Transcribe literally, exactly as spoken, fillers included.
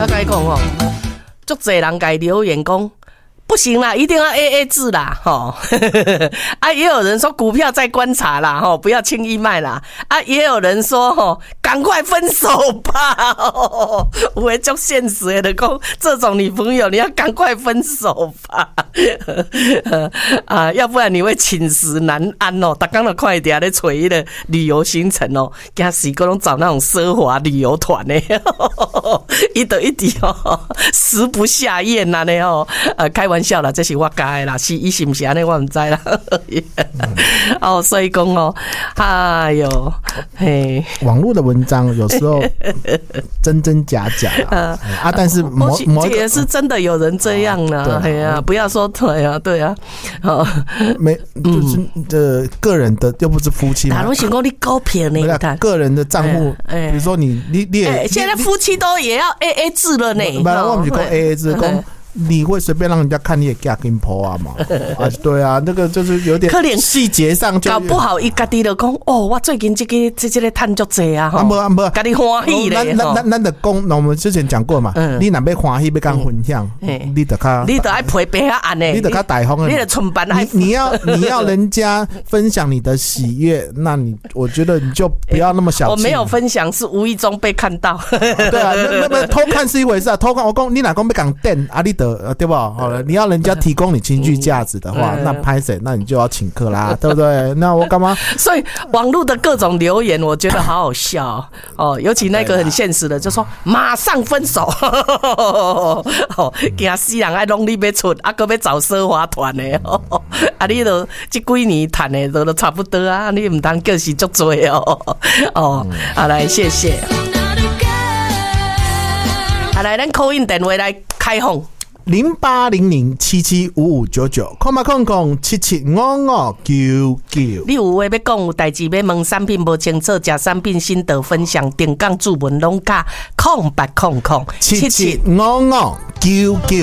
我跟你讲哦，足侪人家留言讲。不行啦，一定要 A A 制啦，吼！啊，也有人说股票再观察啦，吼，不要轻易卖啦。啊，也有人说，吼，赶快分手吧。哦、我会就现实的讲，这种女朋友你要赶快分手吧。啊，要不然你会寝食难安哦。大家都快点在找一个旅游行程哦，惊死个拢找那种奢华旅游团呢，一得一滴哦，食不下咽呐呢哦，呃，开玩笑。笑啦，这是我家的啦，是伊是不是安尼我唔知啦。哦，所以讲哦，哎呦，嘿， 网络的文章有时候真真假假啊，啊但是某某也是真的有人这样呢，哎呀，不要说对啊，对啊，哦， 没就是呃个人的又不是夫妻嘛， 哪能想讲你高骗呢？ 个人的账户，比如说你你你现在夫妻都也要 A A 制了呢， 不然我们就讲 A A 制讲。你会随便让人家看你也嫁给婆啊嘛？啊，对啊，那个就是有点细节上就搞不好一家己就讲哦，我最近这个这这个赚足济啊， 啊不啊不， 家己欢喜嘞。 那那那那的讲，那我们之前讲过嘛，你若要欢喜要跟分享，你得看， 你得爱陪陪下安呢， 你得看大方， 你得存班你你要你要人家分享你的喜悦，那你我觉得你就不要那么小气。 我没有分享，是无意中被看到。 对啊，那那偷看是一回事啊，偷看我讲你哪讲要讲电啊，你得对吧？好了，你要人家提供你情绪价值的话，那拍谁？那你就要请客啦，对不对？那我干嘛？ 所以网络的各种留言，我觉得好好笑哦。尤其那个很现实的，就说马上分手，哦，惊死人爱弄你要出，啊，搁要找奢华团的，啊，你都这几年谈的都都差不多啊，你唔当叫是足多哦，哦，啊，来谢谢，啊，来咱 call in 电话来开放。 零八零零七七五五九九，空八空空七七五五九九。 你有话要讲，有代志要问，产品无清楚，食产品心得分享，定岗注文拢加空八空空七七五五九九。